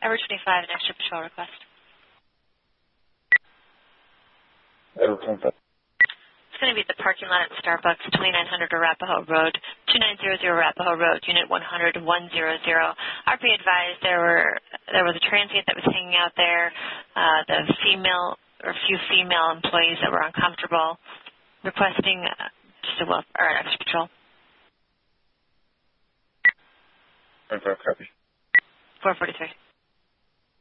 Ever 25, an extra patrol request. Ever 25. It's going to be at the parking lot at Starbucks, 2900 Arapahoe Road, 2900 Arapahoe Road, Unit 100-100. RP advised there was a transient that was hanging out there. The female or few female employees that were uncomfortable, requesting just an extra patrol. 25 copy. 443.